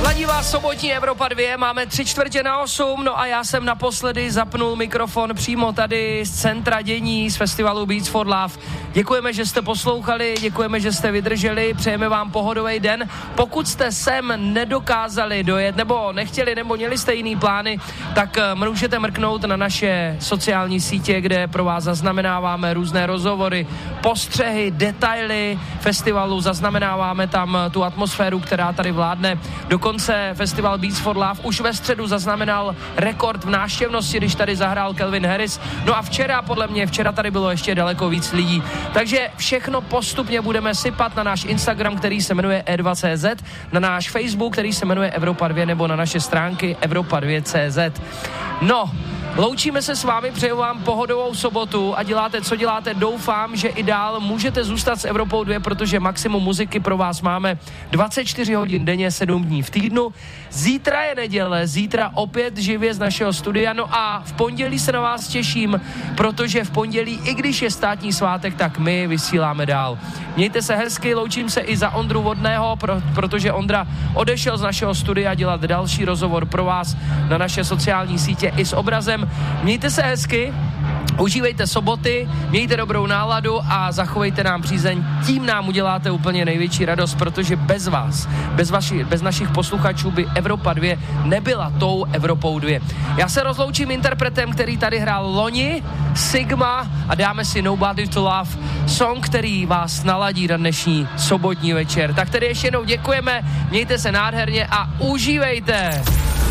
Ladí vás sobotní Evropa 2, máme 7:45, no a já jsem naposledy zapnul mikrofon přímo tady z centra dění, z festivalu Beats for Love. Děkujeme, že jste poslouchali, děkujeme, že jste vydrželi, přejeme vám pohodový den. Pokud jste sem nedokázali dojet, nebo nechtěli, nebo měli jste jiný plány, tak můžete mrknout na naše sociální sítě, kde pro vás zaznamenáváme různé rozhovory, postřehy, detaily festivalu, zaznamenáváme tam tu atmosféru, která tady vládne. Dokonce festival Beats for Love už ve středu zaznamenal rekord v návštěvnosti, když tady zahrál Calvin Harris. No a včera tady bylo ještě daleko víc lidí. Takže všechno postupně budeme sypat na náš Instagram, který se jmenuje E2CZ, na náš Facebook, který se jmenuje Evropa 2, nebo na naše stránky Evropa2.cz. No, loučíme se s vámi, přeju vám pohodovou sobotu a děláte, co děláte. Doufám, že i dál můžete zůstat s Evropou 2, protože maximum muziky pro vás máme 24 hodin denně, 7 dní v týdnu. Zítra je neděle, zítra opět živě z našeho studia, no a v pondělí se na vás těším, protože v pondělí, i když je státní svátek, tak my vysíláme dál. Mějte se hezky, loučím se i za Ondru Vodného, protože Ondra odešel z našeho studia dělat další rozhovor pro vás na naše sociální sítě i s obrazem. Mějte se hezky, užívejte soboty, mějte dobrou náladu a zachovejte nám přízeň. Tím nám uděláte úplně největší radost, protože bez vás, bez našich posluchačů by Evropa 2 nebyla tou Evropou 2. Já se rozloučím interpretem, který tady hrál loni, Sigma, a dáme si Nobody to Love, song, který vás naladí na dnešní sobotní večer. Tak tedy ještě jednou děkujeme, mějte se nádherně a užívejte!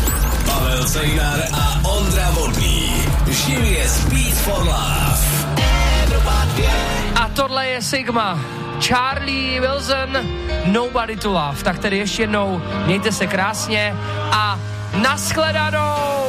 Pavel Cejnar a Ondra Vodný. Živě z Beats for Love. Evropa 2. A tohle je Sigma. Charlie Wilson, Nobody to Love. Tak tedy ještě jednou mějte se krásně a nashledanou!